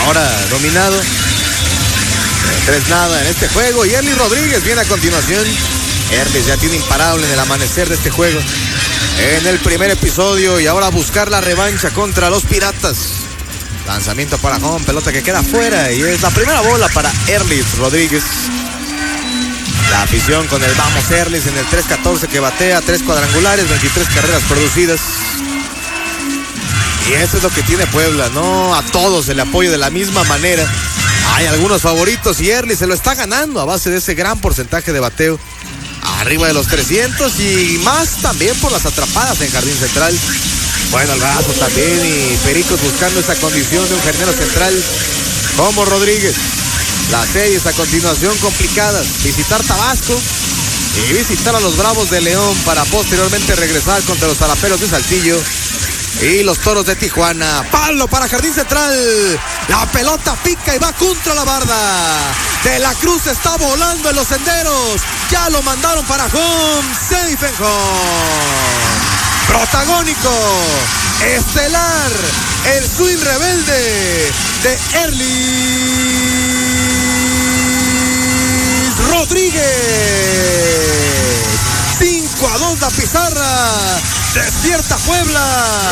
ahora dominado. 3-0 en este juego. Y Erlis Rodríguez viene a continuación. Erlis ya tiene imparable en el amanecer de este juego. En el primer episodio. Y ahora a buscar la revancha contra los Piratas. Lanzamiento para home, pelota que queda fuera. Y es la primera bola para Erlis Rodríguez. La afición con el vamos Erlis en el 3-14 que batea, 3 cuadrangulares, 23 carreras producidas. Y eso es lo que tiene Puebla, no a todos se le apoya de la misma manera. Hay algunos favoritos y Erlis se lo está ganando a base de ese gran porcentaje de bateo. Arriba de los 300 y más también por las atrapadas en Jardín Central. Bueno, el brazo también y Pericos buscando esa condición de un jardinero central como Rodríguez. Las series a continuación complicadas. Visitar Tabasco y visitar a los Bravos de León para posteriormente regresar contra los Zaraperos de Saltillo y los Toros de Tijuana. Palo para Jardín Central. La pelota pica y va contra la barda. De la Cruz está volando en los senderos. Ya lo mandaron para home. Safe and home. Protagónico, estelar, el swing rebelde de Erlis Rodríguez. 5-2 la pizarra. Despierta Puebla.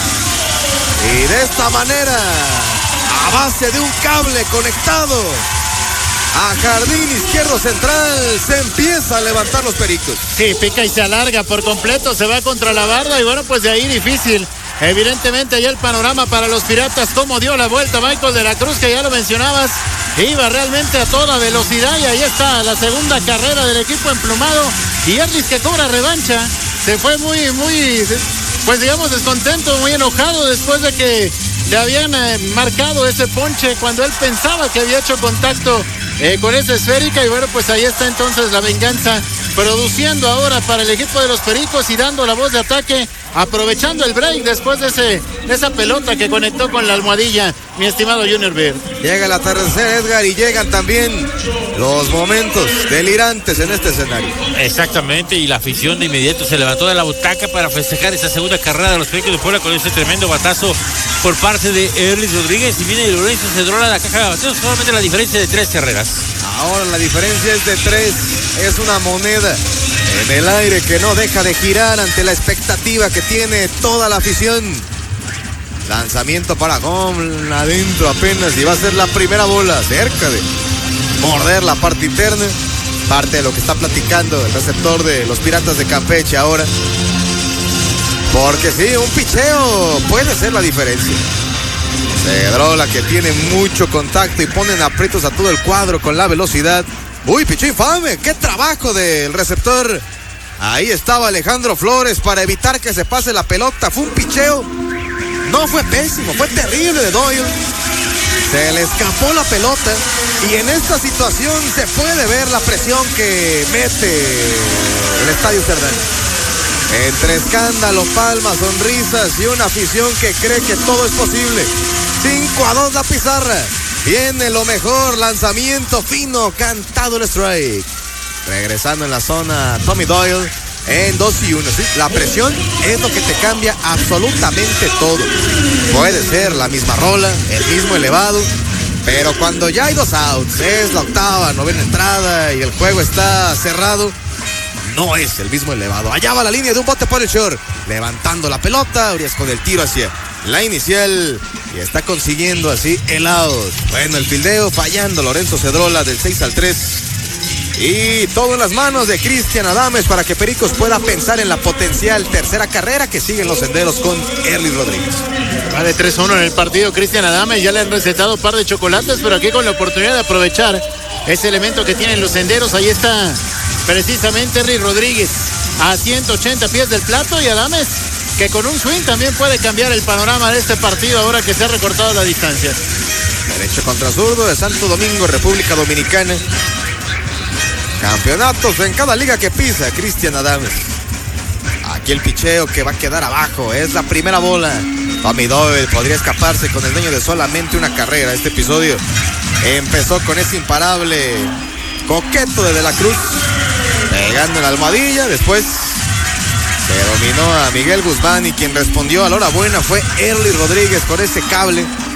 Y de esta manera, a base de un cable conectado a Jardín Izquierdo Central, se empieza a levantar los Pericos. Sí, pica y se alarga por completo, se va contra la barda y bueno, pues de ahí difícil. Evidentemente ya el panorama para los Piratas, cómo dio la vuelta Michael de la Cruz, que ya lo mencionabas, iba realmente a toda velocidad y ahí está la segunda carrera del equipo emplumado y Erlis que cobra revancha, se fue muy, pues digamos descontento, muy enojado después de que le habían marcado ese ponche cuando él pensaba que había hecho contacto con esa esférica y bueno, pues ahí está entonces la venganza produciendo ahora para el equipo de los Pericos y dando la voz de ataque, aprovechando el break después de esa pelota que conectó con la almohadilla, mi estimado Junior Bird. Llega el atardecer, Edgar, y llegan también los momentos delirantes en este escenario. Exactamente, y la afición de inmediato se levantó de la butaca para festejar esa segunda carrera de los Pericos de Puebla con ese tremendo batazo por parte de Erlis Rodríguez y viene Lorenzo Cedrola a la caja de bateo, solamente la diferencia de 3 carreras. Ahora la diferencia es de 3, es una moneda en el aire que no deja de girar ante la expectativa que tiene toda la afición. Lanzamiento para home, adentro apenas y va a ser la primera bola, cerca de morder la parte interna, parte de lo que está platicando el receptor de los Piratas de Campeche ahora. Porque sí, un picheo puede ser la diferencia. Cedrola que tiene mucho contacto y ponen aprietos a todo el cuadro con la velocidad. Uy, pichó infame, qué trabajo del receptor. Ahí estaba Alejandro Flores para evitar que se pase la pelota. Fue un picheo, no fue pésimo, fue terrible de Doyle. Se le escapó la pelota y en esta situación se puede ver la presión que mete el Estadio Cerdán. Entre escándalo, palmas, sonrisas y una afición que cree que todo es posible. 5-2 la pizarra. Viene lo mejor, lanzamiento fino, cantado el strike. Regresando en la zona Tommy Doyle en 2-1. ¿Sí? La presión es lo que te cambia absolutamente todo. Puede ser la misma rola, el mismo elevado, pero cuando ya hay 2 outs, es la octava, novena entrada y el juego está cerrado, no es el mismo elevado. Allá va la línea de un bote por el short, levantando la pelota, Urias con el tiro hacia la inicial y está consiguiendo así el out. Bueno, el fildeo fallando Lorenzo Cedrola del 6-3 y todo en las manos de Cristian Adames para que Pericos pueda pensar en la potencial tercera carrera que siguen los senderos con Erlis Rodríguez. Va de 3-1 en el partido Cristian Adames, ya le han recetado un par de chocolates, pero aquí con la oportunidad de aprovechar ese elemento que tienen los senderos. Ahí está precisamente Erlis Rodríguez a 180 pies del plato y Adames que con un swing también puede cambiar el panorama de este partido ahora que se ha recortado la distancia. Derecho contra zurdo de Santo Domingo, República Dominicana. Campeonatos en cada liga que pisa Cristian Adames. Aquí el picheo que va a quedar abajo, es la primera bola. Tommy Doyle podría escaparse con el dueño de solamente una carrera. Este episodio empezó con ese imparable coqueto de la Cruz, pegando en la almohadilla. Después se dominó a Miguel Guzmán y quien respondió a la hora buena fue Erlis Rodríguez con ese cable